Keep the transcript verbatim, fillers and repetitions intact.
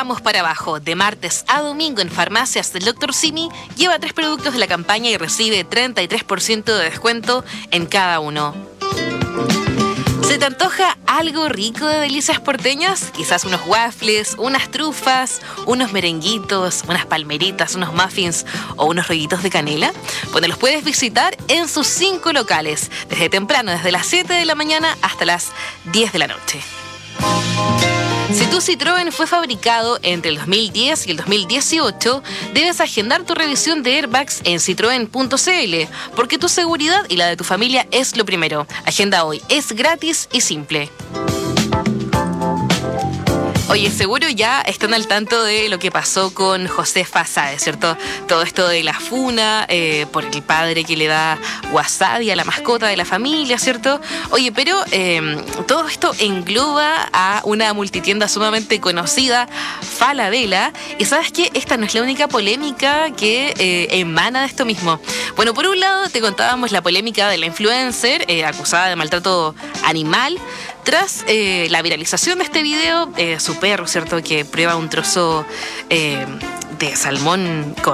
vamos para abajo. De martes a domingo en farmacias del doctor Simi, lleva tres productos de la campaña y recibe treinta y tres por ciento de descuento en cada uno. ¿Se te antoja algo rico de delicias porteñas? Quizás unos waffles, unas trufas, unos merenguitos, unas palmeritas, unos muffins o unos rollitos de canela. Bueno, los puedes visitar en sus cinco locales, desde temprano, desde las siete de la mañana hasta las diez de la noche. Si tu Citroën fue fabricado entre el dos mil diez y el dos mil dieciocho, debes agendar tu revisión de airbags en citroen punto c l, porque tu seguridad y la de tu familia es lo primero. Agenda hoy, es gratis y simple. Oye, seguro ya están al tanto de lo que pasó con Josefa Sáez, ¿cierto? Todo esto de la funa eh, por el padre que le da wasabi a la mascota de la familia, ¿cierto? Oye, pero eh, todo esto engloba a una multitienda sumamente conocida, Falabella, y ¿sabes qué? Esta no es la única polémica que eh, emana de esto mismo. Bueno, por un lado te contábamos la polémica de la influencer eh, acusada de maltrato animal, tras eh, la viralización de este video, eh, su perro, ¿cierto?, que prueba un trozo eh, de salmón con